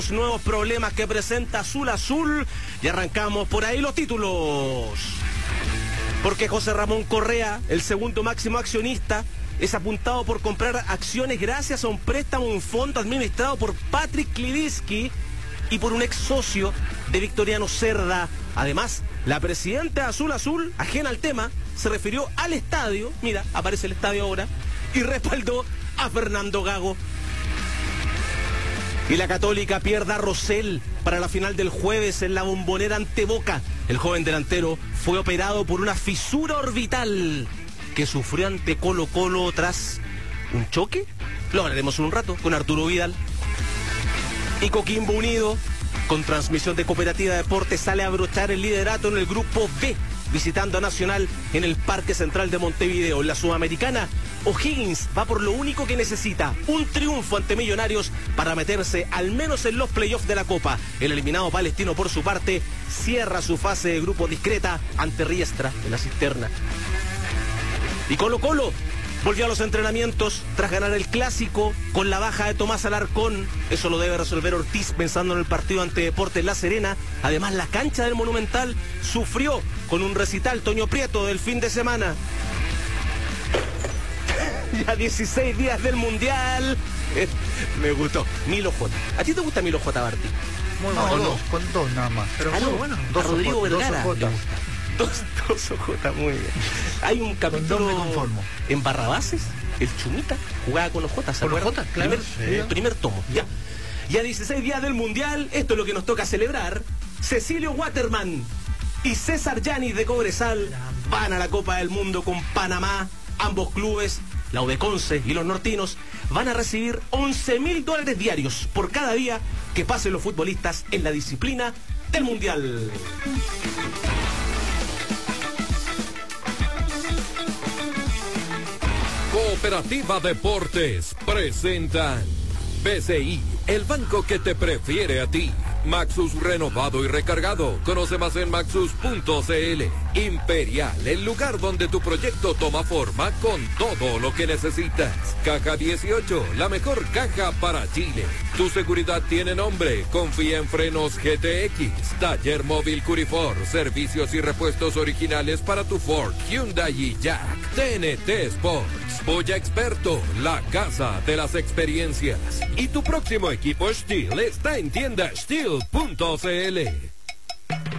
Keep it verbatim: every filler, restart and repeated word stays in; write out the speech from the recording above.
Nuevos problemas que presenta Azul Azul y arrancamos por ahí los títulos. Porque José Ramón Correa, el segundo máximo accionista, es apuntado por comprar acciones gracias a un préstamo en un fondo administrado por Patrick Klivitsky y por un ex socio de Victoriano Cerda. Además, la presidenta de Azul Azul, ajena al tema, se refirió al estadio, mira, aparece el estadio ahora, y respaldó a Fernando Gago. Y la Católica pierde a Rosell para la final del jueves en la Bombonera ante Boca. El joven delantero fue operado por una fisura orbital que sufrió ante Colo Colo tras un choque. Lo hablaremos en un rato con Arturo Vidal. Y Coquimbo Unido, con transmisión de Cooperativa Deportes, sale a abrochar el liderato en el grupo B, visitando a Nacional en el Parque Central de Montevideo. En la Sudamericana, O'Higgins va por lo único que necesita, un triunfo ante Millonarios para meterse al menos en los playoffs de la Copa. El eliminado palestino, por su parte, cierra su fase de grupo discreta ante Riestra en la Cisterna. Y Colo Colo volvió a los entrenamientos tras ganar el clásico con la baja de Tomás Alarcón. Eso lo debe resolver Ortiz pensando en el partido ante Deportes La Serena. Además, la cancha del Monumental sufrió con un recital Toño Prieto del fin de semana. Ya dieciséis días del Mundial. Eh, me gustó. Milo J. ¿A ti te gusta Milo J, Barty? Muy bueno. No, dos, con dos nada más. Pero ah, muy no, bueno. Dos a Rodrigo J, Vergara. Dos, dos, dos J, muy bien. Hay un capítulo en Barrabases, el Chumita jugaba con los J, ¿se acuerdan? J, claro. Primer, sí. eh, primer tomo, ya. Ya dieciséis días del Mundial, esto es lo que nos toca celebrar. Cecilio Waterman y César Yanis de Cobresal van a la Copa del Mundo con Panamá. Ambos clubes, la U de Conce y los nortinos, van a recibir once mil dólares diarios por cada día que pasen los futbolistas en la disciplina del Mundial. Cooperativa Deportes presentan B C I, el banco que te prefiere a ti. Maxus renovado y recargado. Conoce más en maxus punto c l. Imperial, el lugar donde tu proyecto toma forma con todo lo que necesitas. Caja dieciocho, la mejor caja para Chile. Tu seguridad tiene nombre. Confía en Frenos G T X. Taller Móvil Curifor, servicios y repuestos originales para tu Ford, Hyundai y Jack. T N T Sports, Boya Experto, la casa de las experiencias. Y tu próximo equipo Steel está en tienda steel punto c l.